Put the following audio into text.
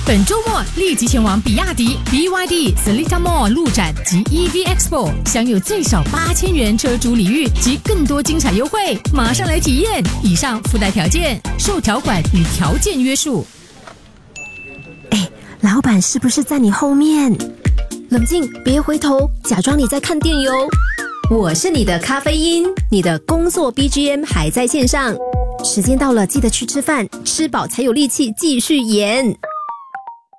本周末立即前往比亚迪 BYD Seletar Mall 路展及 EV Expo， 享有最少8000元车主礼遇及更多精彩优惠，马上来体验！以上附带条件，受条款与条件约束。 老板是不是在你后面？冷静，别回头，假装你在看电邮。我是你的咖啡因，你的工作 BGM 还在线上。时间到了，记得去吃饭，吃饱才有力气继续演。